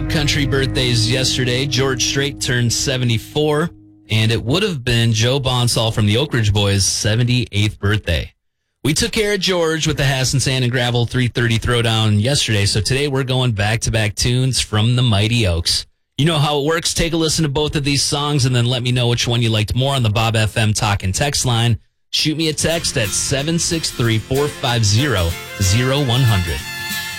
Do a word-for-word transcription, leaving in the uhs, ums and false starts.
country birthdays yesterday. George Strait turned seventy-four, and it would have been Joe Bonsall from the Oak Ridge Boys' seventy-eighth birthday. We took care of George with the Hassan Sand and Gravel three thirty Throwdown yesterday, so today we're going back-to-back tunes from the Mighty Oaks. You know how it works. Take a listen to both of these songs and then let me know which one you liked more on the Bob F M Talk and Text line. Shoot me a text at seven six three, four five zero, zero one zero zero.